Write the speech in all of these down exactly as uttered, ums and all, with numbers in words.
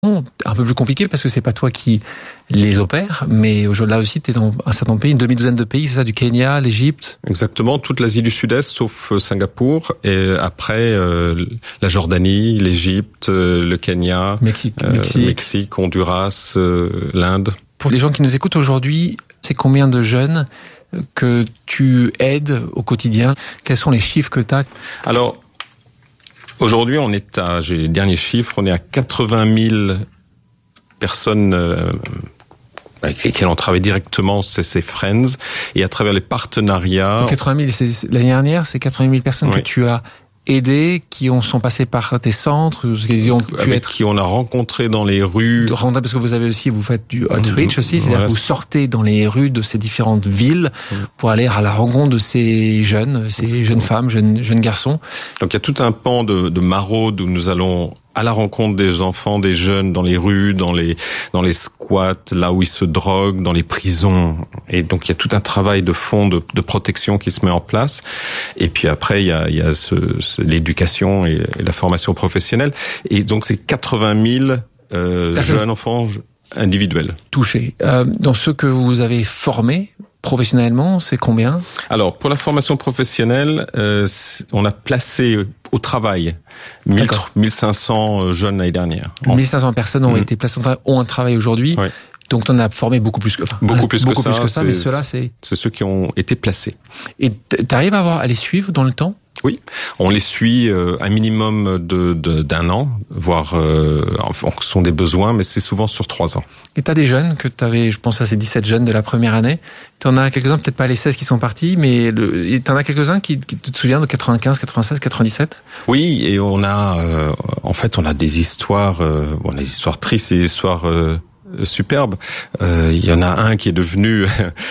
un peu plus compliqué parce que c'est pas toi qui les opères, mais là aussi tu es dans un certain pays, une demi-douzaine de pays, c'est ça, du Kenya, l'Égypte. Exactement, toute l'Asie du Sud-Est sauf Singapour, et après euh, la Jordanie, l'Égypte, euh, le Kenya, Mexique, euh, Mexique. Mexique, Honduras, euh, l'Inde. Pour les gens qui nous écoutent aujourd'hui, c'est combien de jeunes que tu aides au quotidien? Quels sont les chiffres que tu as? Alors, aujourd'hui, on est à, j'ai les derniers chiffres, on est à quatre-vingt mille personnes euh, avec lesquelles on travaille directement, c'est ces Friends, et à travers les partenariats. quatre-vingt mille, c'est, l'année dernière, c'est quatre-vingt mille personnes oui. que tu as aidées, qui ont, sont passées par tes centres, qui ont pu avec être... qui on a rencontré dans les rues. Parce que vous avez aussi, vous faites du outreach aussi, c'est-à-dire voilà. que vous sortez dans les rues de ces différentes villes pour aller à la rencontre de ces jeunes, ces Exactement. jeunes femmes, jeunes, jeunes garçons. Donc il y a tout un pan de, de maraude où nous allons à la rencontre des enfants, des jeunes dans les rues, dans les dans les squats, là où ils se droguent, dans les prisons. Et donc il y a tout un travail de fond de, de protection qui se met en place. Et puis après il y a, il y a ce, ce, l'éducation et, et la formation professionnelle. Et donc c'est quatre-vingt mille euh, jeunes enfants individuels touchés. Euh, dans ceux que vous avez formés professionnellement, c'est combien? Alors pour la formation professionnelle, euh, on a placé au travail mille cinq cents jeunes l'année dernière. mille cinq cents personnes ont mmh. été placées, ont un travail aujourd'hui. Oui. Donc tu en as formé beaucoup plus que, enfin, beaucoup plus beaucoup que plus ça. Que ça mais ceux-là, c'est c'est ceux qui ont été placés. Et tu arrives à avoir à les suivre dans le temps? Oui, on les suit euh, un minimum de, de d'un an, voire euh, en fonction des besoins, mais c'est souvent sur trois ans. Et t'as des jeunes que t'avais, je pense à ces dix-sept jeunes de la première année. T'en as quelques-uns, peut-être pas les seize qui sont partis, mais le, et t'en as quelques-uns qui, qui tu te souviens de quatre-vingt-quinze, quatre-vingt-seize, quatre-vingt-dix-sept? Oui, et on a, euh, en fait, on a des histoires, euh, on a des histoires tristes et des histoires euh, superbe. Euh, il y en a un qui est devenu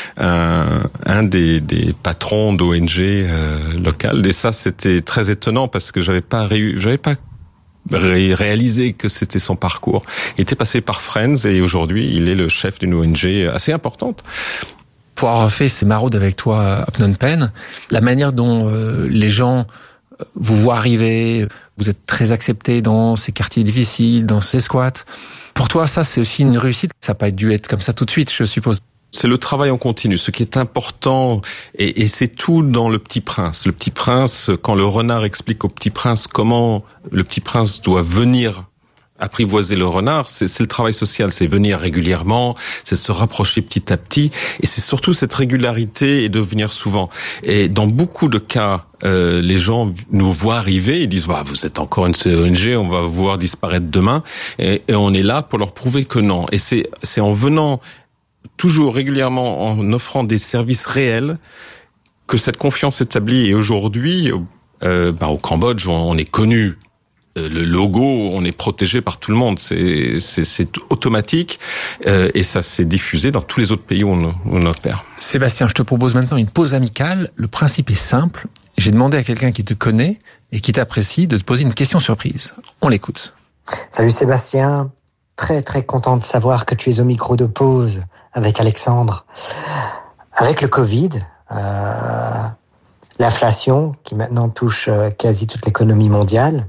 un, un des, des patrons d'O N G euh, locales. Et ça, c'était très étonnant parce que j'avais pas réu, j'avais pas ré- réalisé que c'était son parcours. Il était passé par Friends et aujourd'hui, il est le chef d'une O N G assez importante. Pour avoir fait ces maraudes avec toi à Phnom Penh, la manière dont euh, les gens vous voient arriver, vous êtes très accepté dans ces quartiers difficiles, dans ces squats. Pour toi, ça, c'est aussi une réussite. Ça n'a pas dû être comme ça tout de suite, je suppose. C'est le travail en continu. Ce qui est important, et, et c'est tout dans Le Petit Prince. Le Petit Prince, quand le renard explique au Petit Prince comment le Petit Prince doit venir apprivoiser le renard, c'est, c'est le travail social, c'est venir régulièrement, c'est se rapprocher petit à petit, et c'est surtout cette régularité et de venir souvent. Et dans beaucoup de cas, euh, les gens nous voient arriver, ils disent bah, vous êtes encore une O N G, on va vous voir disparaître demain, et, et on est là pour leur prouver que non. Et c'est, c'est en venant toujours régulièrement, en offrant des services réels, que cette confiance s'établit. Et aujourd'hui, euh, bah, au Cambodge, on, on est connu. Le logo, on est protégé par tout le monde, c'est, c'est, c'est automatique euh, et ça s'est diffusé dans tous les autres pays où on, où on opère. Sébastien, je te propose maintenant une pause amicale. Le principe est simple. J'ai demandé à quelqu'un qui te connaît et qui t'apprécie de te poser une question surprise. On l'écoute. Salut Sébastien, très très content de savoir que tu es au micro de pause avec Alexandre. Avec le Covid, euh, l'inflation qui maintenant touche quasi toute l'économie mondiale,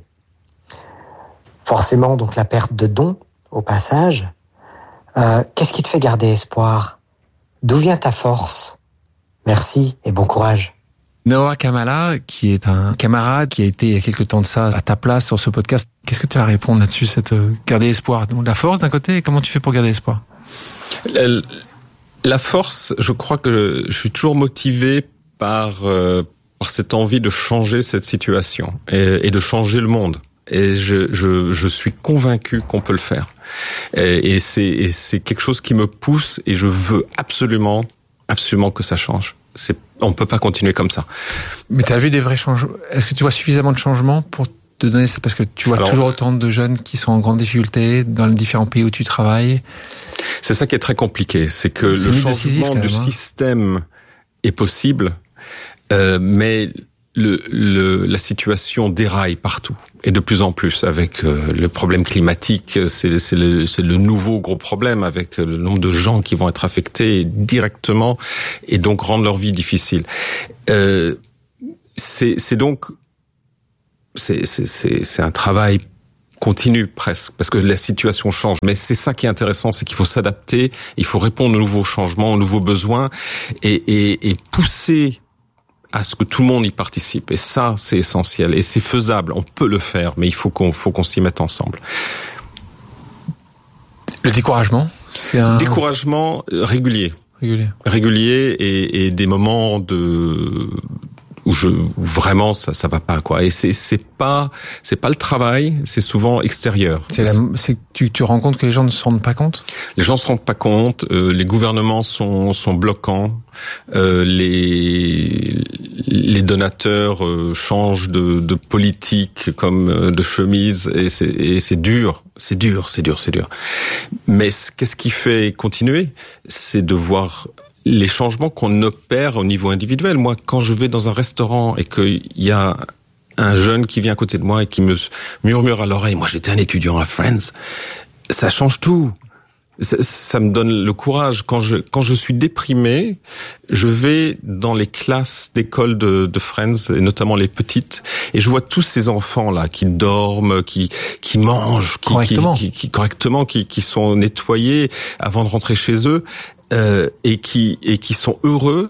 forcément, donc la perte de dons au passage. Euh, qu'est-ce qui te fait garder espoir? D'où vient ta force? Merci et bon courage. Noah Kamala, qui est un camarade qui a été il y a quelque temps de ça à ta place sur ce podcast, qu'est-ce que tu as à répondre là-dessus, cette euh, garder espoir? Donc la force d'un côté, et comment tu fais pour garder espoir? La, la force, je crois que je suis toujours motivé par euh, par cette envie de changer cette situation et, et de changer le monde. Et je, je, je suis convaincu qu'on peut le faire. Et, et, c'est, et c'est quelque chose qui me pousse et je veux absolument, absolument que ça change. C'est, on peut pas continuer comme ça. Mais tu as vu des vrais changements? Est-ce que tu vois suffisamment de changements pour te donner ça? Parce que tu vois Alors, toujours autant de jeunes qui sont en grande difficulté dans les différents pays où tu travailles. C'est ça qui est très compliqué. C'est que c'est le changement même, du hein. système est possible, euh, mais Le, le, la situation déraille partout et de plus en plus avec euh, le problème climatique. C'est, c'est, le, c'est le nouveau gros problème avec le nombre de gens qui vont être affectés directement et donc rendre leur vie difficile. Euh, c'est, c'est donc c'est, c'est, c'est, c'est un travail continue presque, parce que la situation change. Mais c'est ça qui est intéressant, c'est qu'il faut s'adapter, il faut répondre aux nouveaux changements, aux nouveaux besoins, et, et, et pousser à ce que tout le monde y participe. Et ça, c'est essentiel. Et c'est faisable. On peut le faire, mais il faut qu'on, faut qu'on s'y mette ensemble. Le découragement, c'est un... Découragement régulier. Régulier. Régulier et, et des moments de... où je où vraiment ça ça va pas quoi, et c'est c'est pas c'est pas le travail, c'est souvent extérieur. C'est la, c'est tu tu rends compte que les gens ne se rendent pas compte. Les gens se rendent pas compte. Euh, les gouvernements sont sont bloquants. Euh, les les donateurs euh, changent de de politique comme euh, de chemise, et c'est et c'est dur, c'est dur, c'est dur, c'est dur. Mais qu'est-ce qui fait continuer, c'est de voir les changements qu'on opère au niveau individuel. Moi, quand je vais dans un restaurant et qu'il y a un jeune qui vient à côté de moi et qui me murmure à l'oreille, moi j'étais un étudiant à Friends, ça change tout. Ça, ça me donne le courage. Quand je quand je suis déprimé, je vais dans les classes d'école de, de Friends, et notamment les petites, et je vois tous ces enfants là qui dorment, qui qui mangent, qui correctement, qui, qui, qui correctement, qui qui sont nettoyés avant de rentrer chez eux. Euh, et qui et qui sont heureux.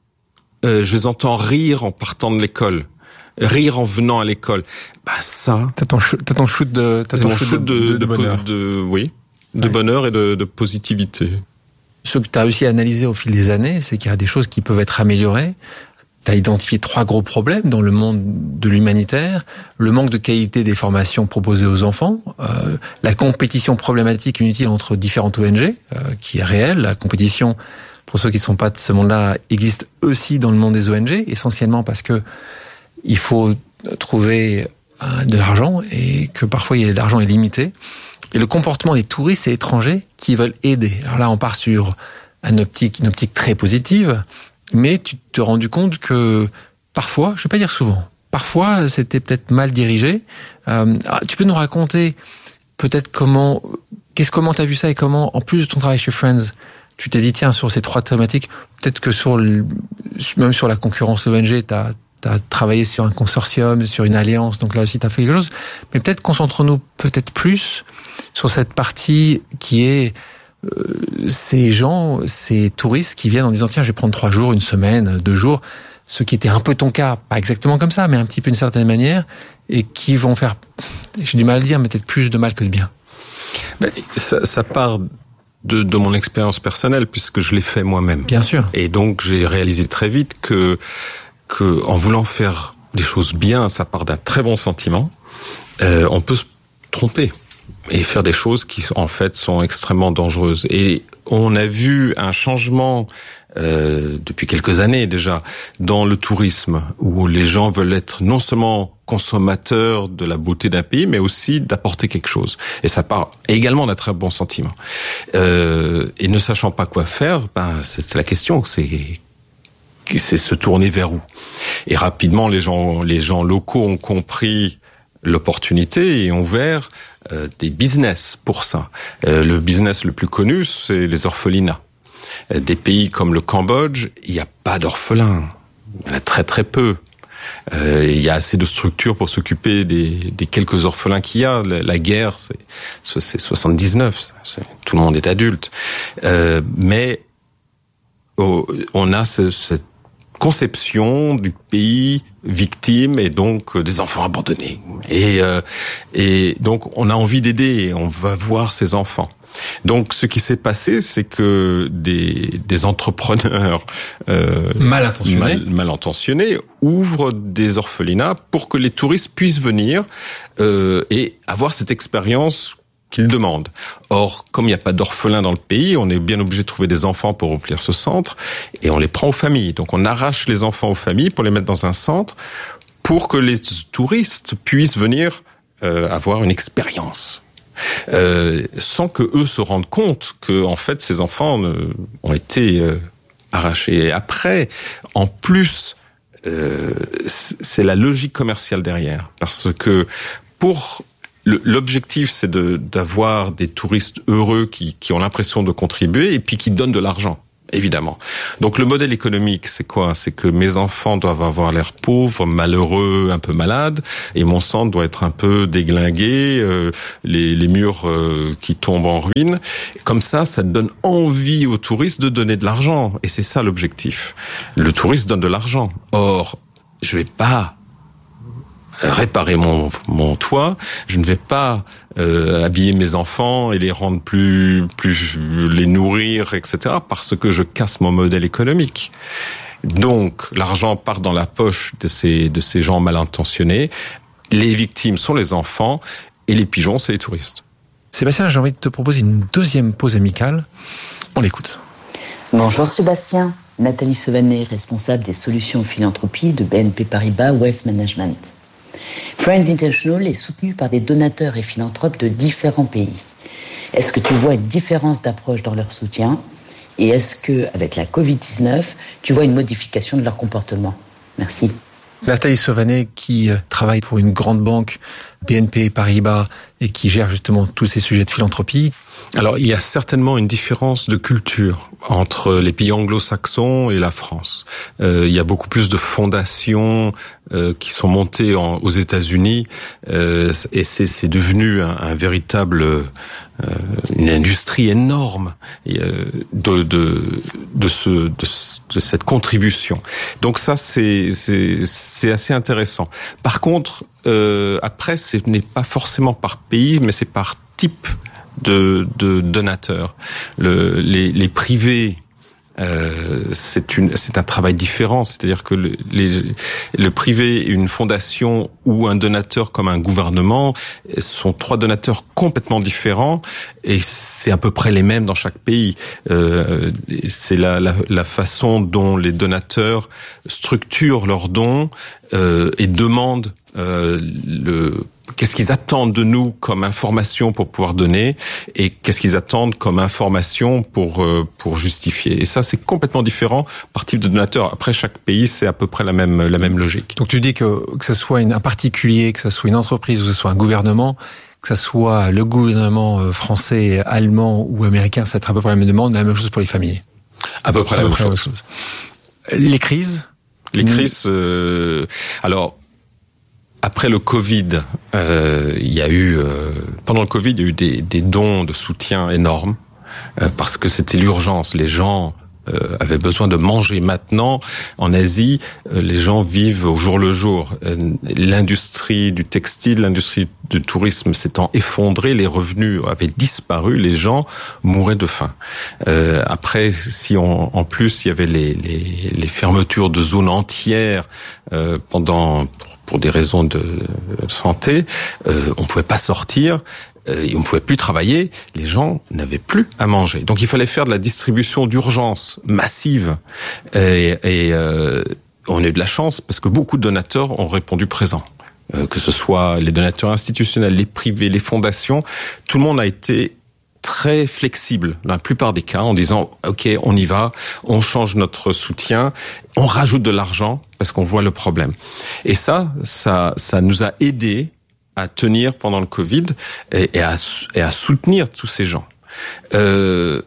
Euh, je les entends rire en partant de l'école, rire en venant à l'école. Bah ça, t'as ton ch- t'as ton shoot de t'as ton shoot de, de, de, de bonheur, de, de oui, de ouais. bonheur et de, de positivité. Ce que tu as réussi à analyser au fil des années, c'est qu'il y a des choses qui peuvent être améliorées. Tu as identifié trois gros problèmes dans le monde de l'humanitaire: le manque de qualité des formations proposées aux enfants, euh, la compétition problématique inutile entre différentes O N G, euh, qui est réelle. La compétition, pour ceux qui ne sont pas de ce monde-là, existe aussi dans le monde des O N G, essentiellement parce que il faut trouver euh, de l'argent, et que parfois l'argent est limité. Et le comportement des touristes et étrangers qui veulent aider. Alors là, on part sur une optique, une optique très positive. Mais tu te rendu compte que parfois, je vais pas dire souvent, parfois c'était peut-être mal dirigé. Euh, tu peux nous raconter peut-être comment, qu'est-ce comment t'as vu ça, et comment, en plus de ton travail chez Friends, tu t'es dit tiens, sur ces trois thématiques, peut-être que sur le, même sur la concurrence O N G, t'as t'as travaillé sur un consortium, sur une alliance, donc là aussi t'as fait quelque chose. Mais peut-être concentrons-nous peut-être plus sur cette partie qui est Euh, ces gens, ces touristes qui viennent en disant tiens, je vais prendre trois jours, une semaine, deux jours, ce qui était un peu ton cas, pas exactement comme ça, mais un petit peu d'une certaine manière, et qui vont faire, j'ai du mal à le dire, mais peut-être plus de mal que de bien. Ben, ça, ça part de, de mon expérience personnelle, puisque je l'ai fait moi-même. Bien sûr. Et donc j'ai réalisé très vite que que en voulant faire des choses bien, ça part d'un très bon sentiment. Euh, on peut se tromper et faire des choses qui, en fait, sont extrêmement dangereuses. Et on a vu un changement euh, depuis quelques années déjà dans le tourisme, où les gens veulent être non seulement consommateurs de la beauté d'un pays, mais aussi d'apporter quelque chose. Et ça part également d'un très bon sentiment. Euh, et ne sachant pas quoi faire, ben c'est la question, c'est c'est se tourner vers où. Et rapidement, les gens les gens locaux ont compris l'opportunité et ont ouvert euh, des business pour ça. Euh, le business le plus connu, c'est les orphelinats. Euh, des pays comme le Cambodge, il n'y a pas d'orphelins. Il y en a très très peu. Euh, il y a assez de structures pour s'occuper des, des quelques orphelins qu'il y a. La, la guerre, c'est, c'est soixante-dix-neuf. C'est, tout le monde est adulte. Euh, mais oh, on a ce, cette conception du pays victime et donc euh, des enfants abandonnés. Et, euh, et donc on a envie d'aider et on va voir ces enfants. Donc ce qui s'est passé, c'est que des, des entrepreneurs euh, mal intentionnés. Mal, mal intentionnés ouvrent des orphelinats pour que les touristes puissent venir euh, et avoir cette expérience qu'ils demandent. Or, comme il n'y a pas d'orphelins dans le pays, on est bien obligé de trouver des enfants pour remplir ce centre, et on les prend aux familles. Donc on arrache les enfants aux familles pour les mettre dans un centre, pour que les touristes puissent venir euh, avoir une expérience. Euh, sans que eux se rendent compte que, en fait, ces enfants euh, ont été euh, arrachés. Et après, en plus, euh, c'est la logique commerciale derrière. Parce que pour... L'objectif, c'est de, d'avoir des touristes heureux qui, qui ont l'impression de contribuer et puis qui donnent de l'argent. Évidemment. Donc le modèle économique, c'est quoi? C'est que mes enfants doivent avoir l'air pauvres, malheureux, un peu malades, et mon centre doit être un peu déglingué, euh, les, les murs euh, qui tombent en ruine. Comme ça, ça donne envie aux touristes de donner de l'argent, et c'est ça l'objectif. Le touriste donne de l'argent. Or, je vais pas réparer mon mon toit, je ne vais pas euh, habiller mes enfants et les rendre plus plus les nourrir, et cetera, parce que je casse mon modèle économique. Donc l'argent part dans la poche de ces de ces gens mal intentionnés. Les victimes sont les enfants et les pigeons c'est les touristes. Sébastien, j'ai envie de te proposer une deuxième pause amicale. On l'écoute. Bonjour Sébastien, Nathalie Sauvanet, responsable des solutions philanthropie de B N P Paribas Wealth Management. Friends International est soutenu par des donateurs et philanthropes de différents pays. Est-ce que tu vois une différence d'approche dans leur soutien? Et est-ce que, avec la covid dix-neuf, tu vois une modification de leur comportement? Merci. Nathalie Sauvanet, qui travaille pour une grande banque, B N P Paribas, et qui gère justement tous ces sujets de philanthropie. Alors, il y a certainement une différence de culture entre les pays anglo-saxons et la France. Euh, il y a beaucoup plus de fondations euh, qui sont montées en, aux États-Unis, euh, et c'est, c'est devenu un, un véritable, euh, une industrie énorme euh, de de de ce de, de cette contribution. Donc ça, c'est c'est c'est assez intéressant. Par contre, euh, après, ce n'est pas forcément par pays, mais c'est par type de, de donateurs. Le, les, les privés, euh, c'est une, c'est un travail différent. C'est-à-dire que le, les, le privé, une fondation ou un donateur comme un gouvernement sont trois donateurs complètement différents et c'est à peu près les mêmes dans chaque pays. Euh, c'est la, la, la façon dont les donateurs structurent leurs dons euh, et demandent euh, le qu'est-ce qu'ils attendent de nous comme information pour pouvoir donner et qu'est-ce qu'ils attendent comme information pour euh, pour justifier. Et ça, c'est complètement différent par type de donateur. Après, chaque pays, c'est à peu près la même la même logique. Donc tu dis que que ce soit une, un particulier, que ce soit une entreprise ou que ce soit un gouvernement, que ce soit le gouvernement français, allemand ou américain, ça va être à peu près la même demande, la même chose pour les familles. À peu près, à la, peu même près chose. la même chose. Les crises Les crises, euh, alors... Après le Covid, euh, il y a eu euh, pendant le Covid, il y a eu des, des dons de soutien énormes euh, parce que c'était l'urgence. Les gens euh, avaient besoin de manger maintenant. En Asie, euh, les gens vivent au jour le jour. Euh, l'industrie du textile, l'industrie du tourisme s'étant effondrée, les revenus avaient disparu, les gens mouraient de faim. Euh, après, si on, en plus il y avait les, les, les fermetures de zones entières euh, pendant pour des raisons de santé, euh, on pouvait pas sortir, euh, on pouvait plus travailler, les gens n'avaient plus à manger. Donc il fallait faire de la distribution d'urgence massive. Et, et euh, on a eu de la chance parce que beaucoup de donateurs ont répondu présent. Euh, que ce soit les donateurs institutionnels, les privés, les fondations, tout le monde a été très flexible, dans la plupart des cas, en disant « Ok, on y va, on change notre soutien, on rajoute de l'argent parce qu'on voit le problème. » Et ça, ça, ça nous a aidés à tenir pendant le Covid et, et, à, et à soutenir tous ces gens. Euh,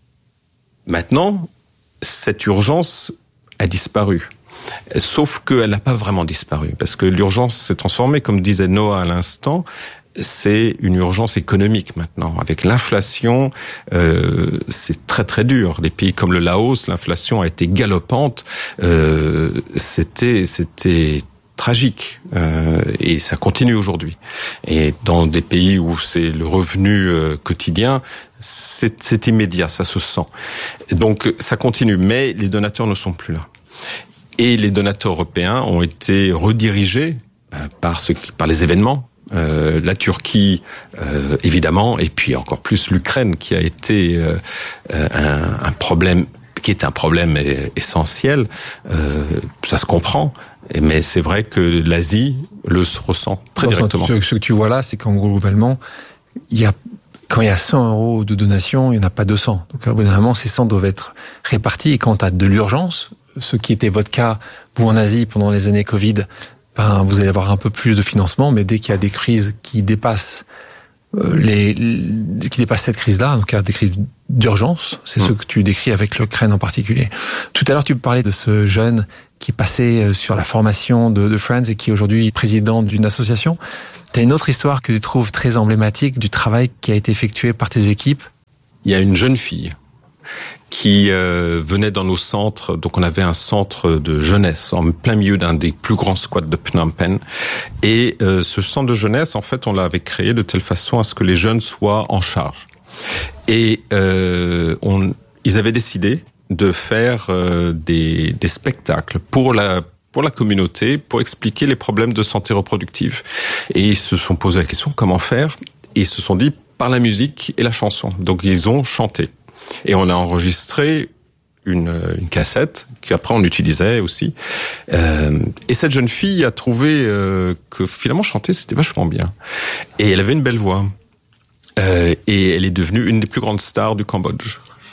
maintenant, cette urgence a disparu. Sauf qu'elle n'a pas vraiment disparu, parce que l'urgence s'est transformée, comme disait Noah à l'instant, c'est une urgence économique maintenant. Avec l'inflation, euh, c'est très très dur. Des pays comme le Laos, l'inflation a été galopante. Euh, c'était c'était tragique euh, et ça continue aujourd'hui. Et dans des pays où c'est le revenu euh, quotidien, c'est, c'est immédiat, ça se sent. Donc ça continue, mais les donateurs ne sont plus là. Et les donateurs européens ont été redirigés euh, par ce par les événements. Euh, la Turquie, euh, évidemment, et puis encore plus l'Ukraine, qui a été euh, un, un problème, qui est un problème essentiel. Euh, ça se comprend, mais c'est vrai que l'Asie le ressent très bon, directement. Ce, ce que tu vois là, c'est qu'en gros, globalement, il y a quand il y a cent euros de donation, il n'y en a pas deux cents. Donc, évidemment, ces cent doivent être répartis. Et quand tu as de l'urgence, ce qui était votre cas, vous en Asie, pendant les années Covid, ben, vous allez avoir un peu plus de financement, mais dès qu'il y a des crises qui dépassent les, les qui dépassent cette crise-là, donc il y a des crises d'urgence, c'est mmh. ce que tu décris avec l'Ukraine en particulier. Tout à l'heure, tu parlais de ce jeune qui passait sur la formation de, de Friends et qui est aujourd'hui président d'une association. Tu as une autre histoire que tu trouves très emblématique du travail qui a été effectué par tes équipes. Il y a une jeune fille qui euh, venait dans nos centres. Donc on avait un centre de jeunesse en plein milieu d'un des plus grands squats de Phnom Penh. Et euh, ce centre de jeunesse, en fait, on l'avait créé de telle façon à ce que les jeunes soient en charge. Et euh, on, ils avaient décidé de faire euh, des, des spectacles pour la pour la communauté, pour expliquer les problèmes de santé reproductive. Et ils se sont posé la question comment faire. Et ils se sont dit par la musique et la chanson. Donc ils ont chanté. Et on a enregistré une, une cassette qu'après on utilisait aussi. Euh, et cette jeune fille a trouvé euh, que finalement chanter c'était vachement bien. Et elle avait une belle voix. Euh, et elle est devenue une des plus grandes stars du Cambodge.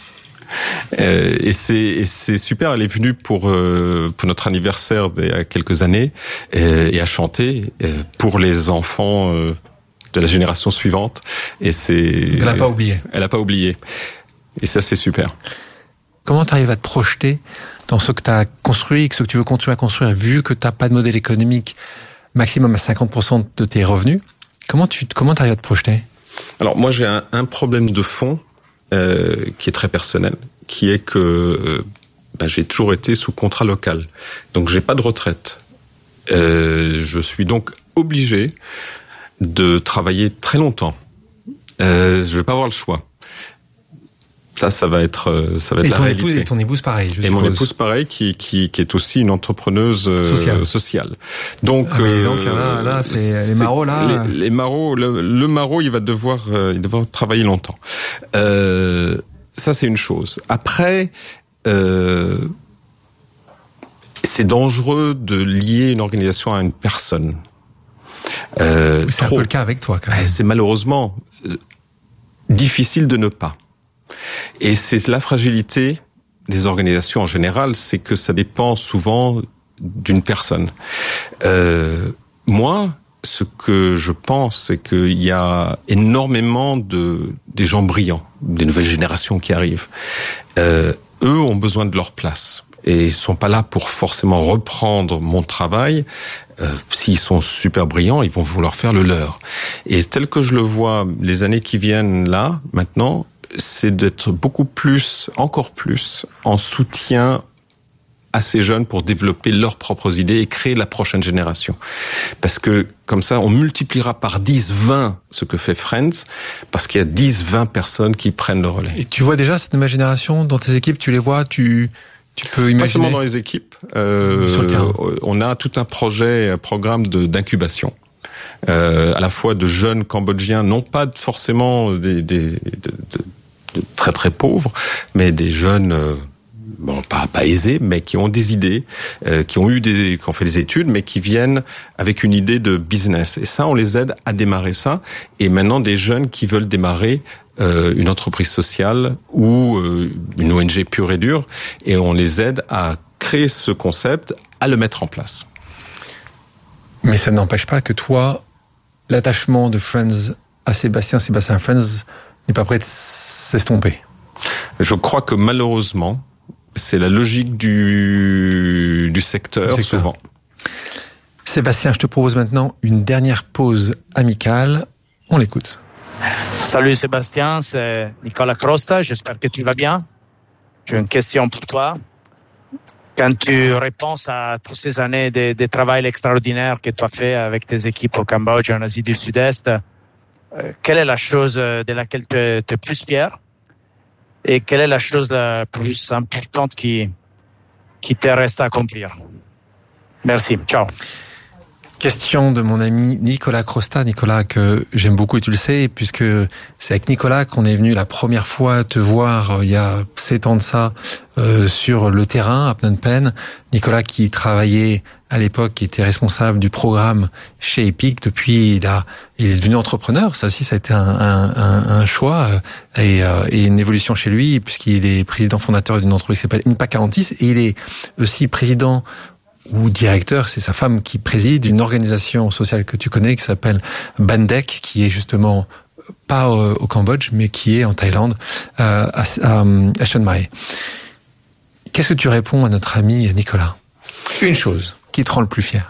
Euh, et c'est et c'est super. Elle est venue pour euh, pour notre anniversaire il y a quelques années euh, et a chanté euh, pour les enfants euh, de la génération suivante. Et c'est. Elle n'a pas oublié. Elle n'a pas oublié. Et ça c'est super. Comment tu arrives à te projeter dans ce que tu as construit, ce que tu veux continuer à construire, vu que tu n'as pas de modèle économique maximum à cinquante pour cent de tes revenus? Comment tu comment tu arrives à te projeter? Alors moi j'ai un, un problème de fond. Euh, qui est très personnel, qui est que euh, ben, j'ai toujours été sous contrat local, donc j'ai pas de retraite. Euh, je suis donc obligé de travailler très longtemps. Euh, je vais pas avoir le choix. Ça, ça va être, ça va être et la ton réalité. Épouse, et ton épouse pareil. Je et suppose. mon épouse pareil, qui qui qui est aussi une entrepreneuse euh, sociale. sociale. Donc, ah, euh, donc là, là, c'est les marauds là. Les, les marauds, le, le maraud, il va devoir, euh, il va devoir travailler longtemps. Euh, ça, c'est une chose. Après, euh, c'est dangereux de lier une organisation à une personne. Euh, c'est trop. Un peu le cas avec toi, quand même. C'est malheureusement euh, difficile de ne pas. Et c'est la fragilité des organisations en général, c'est que ça dépend souvent d'une personne. Euh, moi, ce que je pense, c'est qu'il y a énormément de des gens brillants, des nouvelles générations qui arrivent. Euh, eux ont besoin de leur place. Et ils sont pas là pour forcément reprendre mon travail. Euh, s'ils sont super brillants, ils vont vouloir faire le leur. Et tel que je le vois, les années qui viennent là, maintenant, c'est d'être beaucoup plus, encore plus, en soutien à ces jeunes pour développer leurs propres idées et créer la prochaine génération. Parce que, comme ça, on multipliera par dix, vingt ce que fait Friends, parce qu'il y a dix, vingt personnes qui prennent le relais. Et tu vois déjà cette nouvelle génération dans tes équipes, tu les vois, tu... Tu peux imaginer. Pas seulement dans les équipes. Euh, Sur le terrain. On a tout un projet, un programme de, d'incubation, euh, à la fois de jeunes Cambodgiens, non pas forcément des, des de, de, de très très pauvres, mais des jeunes, euh, bon pas pas aisés, mais qui ont des idées, euh, qui ont eu des, qui ont fait des études, mais qui viennent avec une idée de business. Et ça, on les aide à démarrer ça. Et maintenant, des jeunes qui veulent démarrer Euh, une entreprise sociale ou euh, une O N G pure et dure, et on les aide à créer ce concept, à le mettre en place. Mais ça n'empêche pas que toi, l'attachement de Friends à Sébastien, Sébastien Friends n'est pas prêt de s'estomper. Je crois que malheureusement, c'est la logique du, du secteur, du secteur. Souvent. Sébastien, je te propose maintenant une dernière pause amicale. On l'écoute. Salut Sébastien, c'est Nicolas Crosta, j'espère que tu vas bien. J'ai une question pour toi. Quand tu repenses à toutes ces années de, de travail extraordinaire que tu as fait avec tes équipes au Cambodge et en Asie du Sud-Est, euh, quelle est la chose de laquelle tu es, tu es plus fier et quelle est la chose la plus importante qui, qui te reste à accomplir? Merci, ciao. Question de mon ami Nicolas Crosta, Nicolas que j'aime beaucoup et tu le sais, puisque c'est avec Nicolas qu'on est venu la première fois te voir euh, il y a sept ans de ça euh, sur le terrain à Phnom Penh. Nicolas qui travaillait à l'époque, qui était responsable du programme chez Epic. Depuis, il, a, il est devenu entrepreneur. Ça aussi, ça a été un, un, un choix et, euh, et une évolution chez lui, puisqu'il est président fondateur d'une entreprise qui s'appelle Impact quarante-six et il est aussi président ou directeur, c'est sa femme qui préside une organisation sociale que tu connais qui s'appelle Bandec, qui est justement pas au, au Cambodge, mais qui est en Thaïlande, euh, à, à, à Chiang Mai. Qu'est-ce que tu réponds à notre ami Nicolas? Une chose qui te rend le plus fier.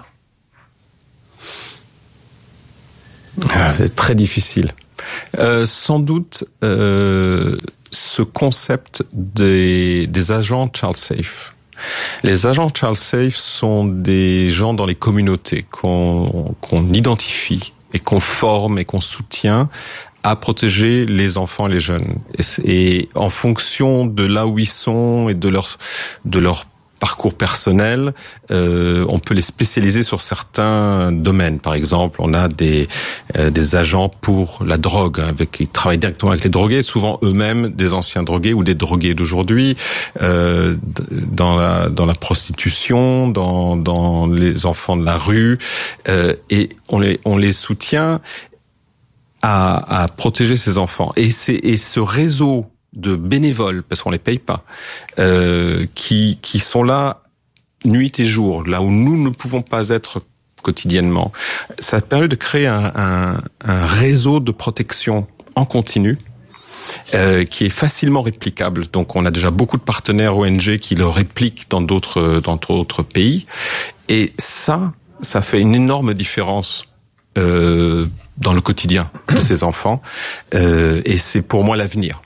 Ah, c'est très difficile. Euh, sans doute euh, ce concept des, des agents Child Safe. Les agents Child Safe sont des gens dans les communautés qu'on, qu'on identifie et qu'on forme et qu'on soutient à protéger les enfants et les jeunes. Et, et en fonction de là où ils sont et de leur de leur parcours personnel, euh, on peut les spécialiser sur certains domaines. Par exemple, on a des euh, des agents pour la drogue, hein, avec qui travaillent directement avec les drogués, souvent eux-mêmes des anciens drogués ou des drogués d'aujourd'hui, euh, dans la dans la prostitution, dans dans les enfants de la rue, euh, et on les on les soutient à, à protéger ces enfants. Et c'est et ce réseau de bénévoles, parce qu'on les paye pas, euh, qui qui sont là nuit et jour, là où nous ne pouvons pas être quotidiennement. Ça permet de créer un, un, un réseau de protection en continu, euh, qui est facilement réplicable. Donc, on a déjà beaucoup de partenaires O N G qui le répliquent dans d'autres dans d'autres pays, et ça, ça fait une énorme différence euh, dans le quotidien de ces enfants, euh, et c'est pour moi l'avenir.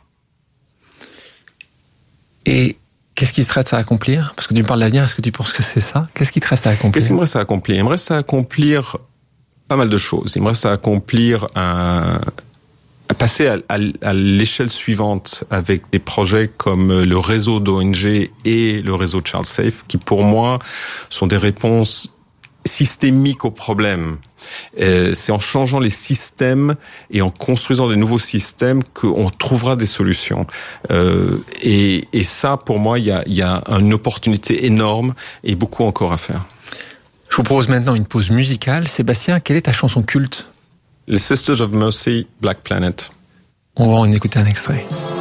Et qu'est-ce qui te reste à accomplir? Parce que tu me parles de l'avenir, est-ce que tu penses que c'est ça? Qu'est-ce qui te reste à accomplir? Qu'est-ce qu'il me reste à accomplir? Il me reste à accomplir pas mal de choses. Il me reste à accomplir un... à passer à, à, à l'échelle suivante avec des projets comme le réseau d'O N G et le réseau Child Safe, qui pour moi sont des réponses systémiques aux problèmes. Euh, c'est en changeant les systèmes et en construisant des nouveaux systèmes qu'on trouvera des solutions. Euh, et, et ça, pour moi, il y a, y a une opportunité énorme et beaucoup encore à faire. Je vous propose maintenant une pause musicale. Sébastien, quelle est ta chanson culte? Les Sisters of Mercy, Black Planet. On va en écouter un extrait.